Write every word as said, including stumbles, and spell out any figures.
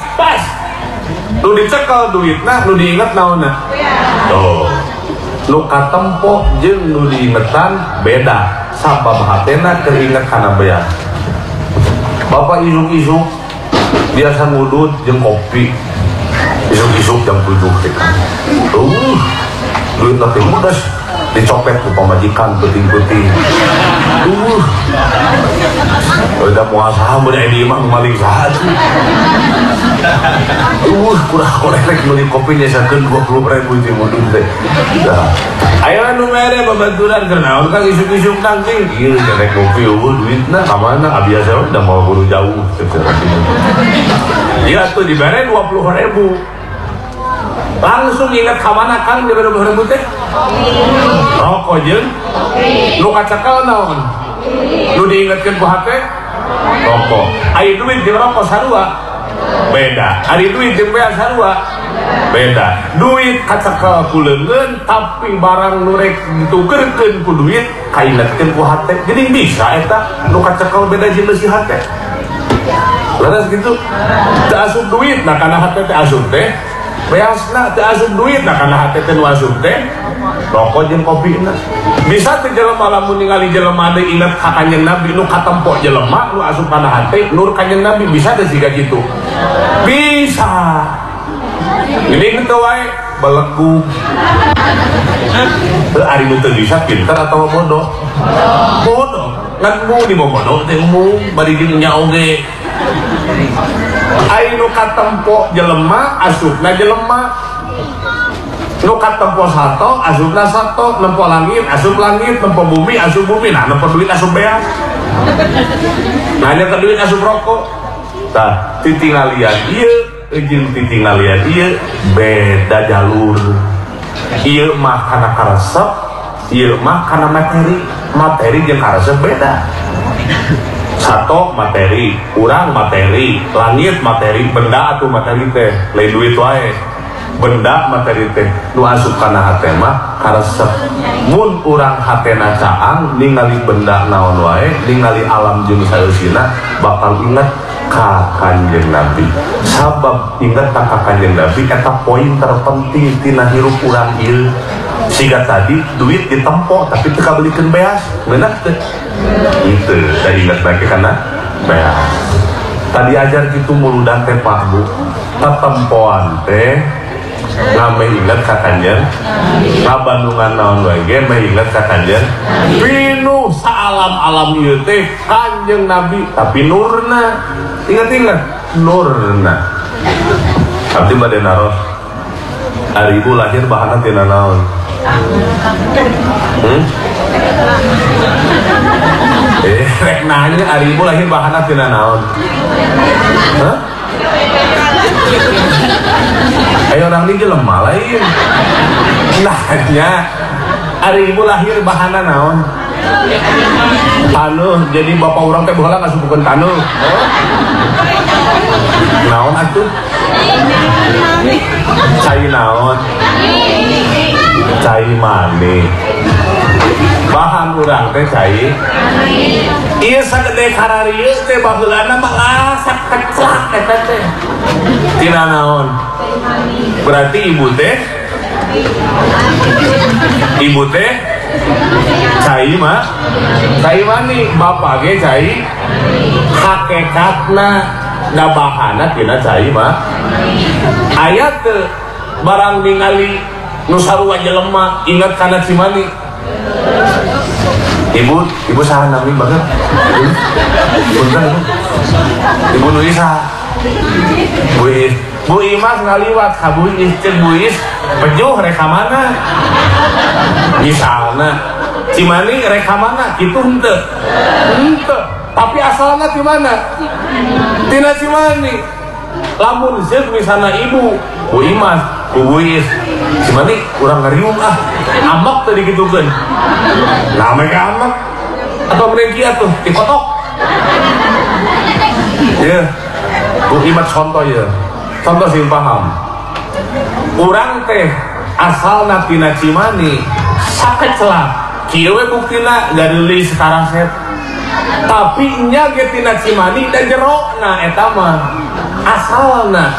pas lu dicekel duitna lu diinget naonna tuh lu katempo jeung lu diingetan beda sabab hatena keringet kana beas. Bapak isuk-isuk biasa ngudut jeung kopi isuk-isuk jam tujuh uh duit nanti mudas dicopet ke pemajikan penting-penting uh udah muasah udah ini mah maling sahat uh kurang korek beli kopinya sakeun dua puluh ribu itu mudun teh dah aya nu mere babaturan kenaon kang isuk-isuk nangting ieu rek kopi eueuh duitna ka mana biasa udah mau buru jauh dia tuh dibere dua puluh ribu langsung ingat kamana kan dibere dua puluh ribu teh rokok jeung lu kacekel naon lu diingetkeun ku hate rokok ari duit jeung rokok sarua beda ari duit jeung beas sarua beda duit kacekel ku leungeun tapi barang nu rek ditukerkeun ku duit kaingetkeun ku hate jadi bisa eta nu kacekel beda jeung si hate laras gitu teu asup duit nah kana hate teh asup teh beasna teu asup duit nah kana hate teh nu asup teh rokok jeung kopina bisa teh jelema lamun ningali jelema deui inget ka Kanjeng Nabi nu katempo jelema nu asup kana hate nur Kanjeng Nabi bisa teh siga kitu bisa ini kitu wae belegug teu ari nu teu bisa pinter atau bodoh bodoh ngan mu di bodoh teh mu bari jeung nya oge ai nu katempo jelema asupna jelema nu katempo sato asupna sato nempo langit asup langit nempo bumi asup bumi nah nempo duit asup beas nah nya ke duit asup rokok tah titingalian ieu jeung titingalian ieu beda jalur ieu mah kana karesep ieu mah kana materi materi jeung karesep beda satu materi, urang materi, langit materi, benda atau materi teh, lain duit wae. Benda materi teh, nu asup kana hate mah karesep. Mun urang hatena caang ningali benda naon wae, ningali alam jeung saeusina bakal inget ka Kanjeng Nabi. Sabab inget ka Kanjeng Nabi eta poin terpenting tina hirup urang ieu. Siga tadi duit ditempo tapi teu kabelikeun beas, bener teh. Itu saya ingat lagi karena beas. Tadi ajar gitu muludan teh Pak Bu. Tatempoan teh ngame inget ka Kanjeng. Ngabandungan naon wae ge mah inget ka Kanjeng. Pinuh saalam-alam ieu teh Kanjeng Nabi tapi nurna. Ingat-ingat nurna. Abdi bade naros. Ari ibu lahir bahana tina naon? Hmm? Eh, rek nanya ari ibu lahir bahana tina naon? Hah? Ayo orang ini jelema lain. Nanya ari ibu lahir bahana naon? Tanuh, jadi bapak orang teh baheula ngasupukeun tanuh. Oh? Naon atuh? Cai naon? Cai mani. Bahan urang teh cai. Ieu sagede kararieu teh baheulana mah lasak keclak eta teh. Tina naon? Berarti ibu teh Ibu teh cai mah cai mani, bapak ge cai hakikatna da bahana tina cai mah aya teu barang ningali nu sarua jelema ingat kana cimani. Ibu, ibu saha nami banget. Punten ibu. Ibu nu isa. Bu Is, Bu Imas ngaliwat ka Bu Is, cek Bu Is pejuh rek ka mana? Misalna cimani rek ka mana? Kitu henteu. Henteu. Tapi asalna di mana? Tina cimani. Lamun zeuk misalna ibu, Bu Imas, Bu Is, cimani urang ngariung ah. Amak tadi gitukeun. Nah mereka amak atau mereka tuh dikotok. Ya, Bu Imas contoh ya. Contoh sing paham. Urang teh asalna tina cimani sakeclak. Kieu we buktina gadeuli sekarang set. Tapi nya ge tina cimani da jerona eta mah. Asalna